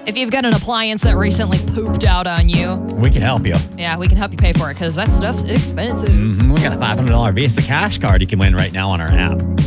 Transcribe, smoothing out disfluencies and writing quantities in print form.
If you've got an appliance that recently pooped out on you, We can help you. yeah, we can help you pay for it because that stuff's expensive. We got a $500 Visa cash card you can win right now on our app.